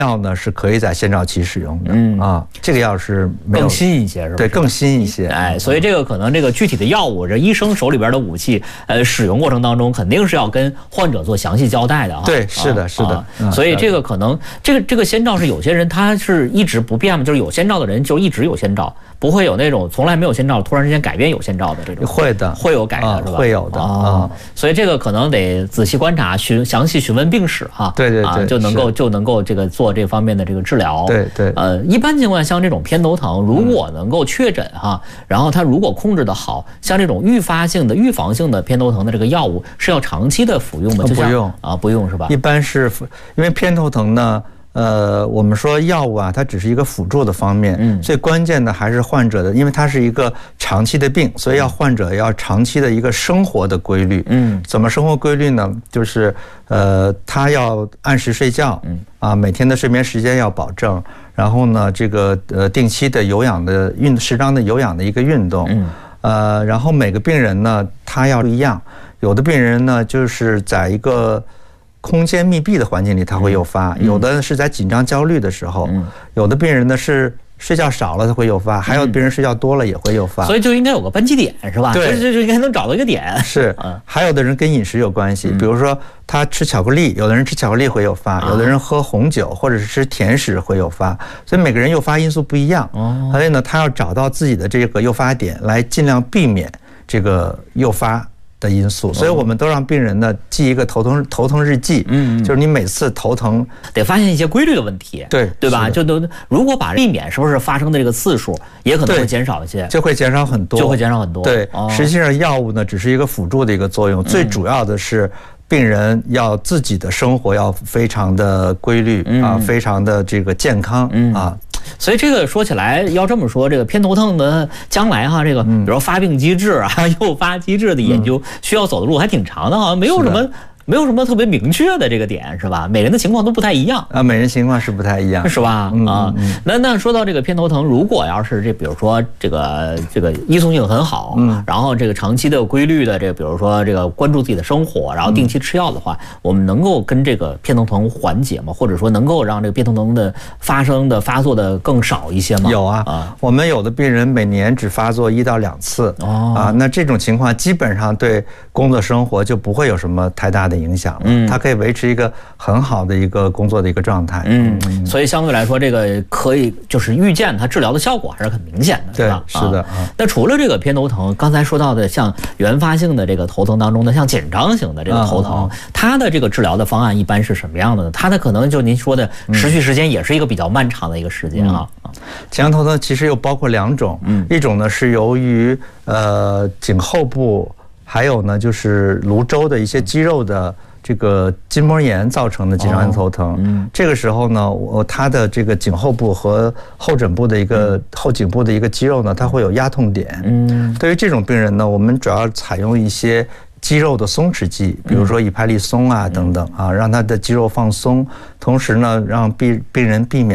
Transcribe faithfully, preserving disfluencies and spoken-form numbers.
药呢是可以在先兆期使用的，嗯啊，这个药是更新一些，是吧？ 对，更新一些。 哎，所以这个可能这个具体的药物，这医生手里边的武器，呃，使用过程当中肯定是要跟患者做详细交代的啊。 对，是的，是的。 啊啊、所以这个可能这个这个先兆是有些人他是一直不变嘛，就是有先兆的人就一直有先兆，不会有那种从来没有先兆突然之间改变有先兆的这种。 会的， 会有改的、啊、是吧？ 会有的啊。 所以这个可能得仔细观察，询详细询问病史哈。 对对对， 啊、就能够就能够这个做这方面的这个治疗。 对对。 呃，一般情况下，像这种偏头疼，如果能够确诊哈，嗯、然后它如果控制的好，像这种预发性的、预防性的偏头疼的这个药物是要长期的服用吗？就不用啊，不用是吧？ 一般是因为偏头疼呢。呃，我们说药物啊，它只是一个辅助的方面，嗯，最关键的还是患者的，因为它是一个长期的病，所以要患者要长期的一个生活的规律，嗯，怎么生活规律呢？就是呃，他要按时睡觉，嗯，啊，每天的睡眠时间要保证，然后呢，这个呃定期的有氧的运适当的有氧的一个运动，嗯，呃，然后每个病人呢，他要不一样，有的病人呢，就是在一个空间密闭的环境里，它会诱发；有的是在紧张焦虑的时候；有的病人呢是睡觉少了，它会诱发；还有病人睡觉多了也会诱发。 所以就应该有个分歧点，是吧？ 对， 就就应该能找到一个点。 是，还有的人跟饮食有关系，比如说他吃巧克力，有的人吃巧克力会诱发；有的人喝红酒或者是吃甜食会诱发。所以每个人诱发因素不一样，所以呢，他要找到自己的这个诱发点，来尽量避免这个诱发的因素，所以我们都让病人呢记一个头疼头疼日记，嗯，就是你每次头疼得发现一些规律的问题， 对对吧？就都如果把避免是不是发生的这个次数也可能会减少一些， 就会减少很多， 就会减少很多。 对，实际上药物呢只是一个辅助的一个作用，最主要的是病人要自己的生活要非常的规律啊，非常的这个健康啊。 所以这个说起来要这么说，这个偏头疼的将来哈，这个比如发病机制啊、诱发机制的研究需要走的路还挺长的，好像没有什么。没有什么特别明确的这个点，是吧？每人的情况都不太一样啊，每人情况是不太一样， 是吧？ 嗯、 啊，那那说到这个偏头疼，如果要是这，比如说这个这个依从性很好，嗯，然后这个长期的规律的这个，比如说这个关注自己的生活，然后定期吃药的话，嗯、我们能够跟这个偏头疼缓解吗？或者说能够让这个偏头疼的发生的发作的更少一些吗？ 有啊，啊我们有的病人每年只发作一到两次，哦，啊，那这种情况基本上对工作生活就不会有什么太大的影响了，嗯。它可以维持一个很好的一个工作的一个状态， 嗯，所以相对来说，这个可以就是预见它治疗的效果还是很明显的， 对吧？ 是的。 啊，那除了这个偏头疼，刚才说到的像原发性的这个头疼当中的，像紧张型的这个头疼，它的这个治疗的方案一般是什么样的呢？它的可能就您说的持续时间也是一个比较漫长的一个时间啊。 紧张头疼其实又包括两种，嗯，一种呢是由于呃颈后部，还有呢就是颅周的一些肌肉的这个筋膜炎造成的紧张性头疼，嗯，这个时候呢，我它的这个颈后部和后枕部的一个后颈部的一个肌肉呢，它会有压痛点，嗯，对于这种病人呢，我们主要采用一些肌肉的松弛剂，比如说以拍利松啊等等啊，让他的肌肉放松，同时呢，让病病人避免